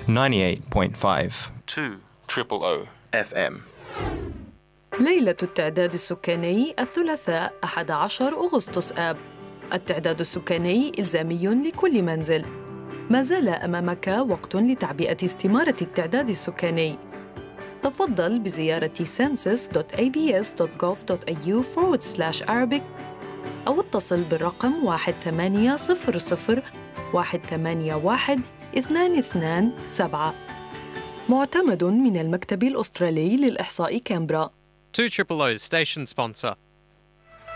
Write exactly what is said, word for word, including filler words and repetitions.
ninety-eight point five two triple O إف إم. ليلة التعداد السكاني الثلاثاء أحد عشر أغسطس آب. التعداد السكاني إلزامي لكل منزل. ما زال أمامك وقت لتعبئة استمارة التعداد السكاني. تفضل بزيارة census dot a b s dot gov dot a u forward slash arabic أو اتصل بالرقم واحد ثمانية صفر صفر واحد ثمانية واحد اثنان اثنان سبعة. معتمد من المكتب الأسترالي للإحصاء كامبرا. two triple O station sponsor.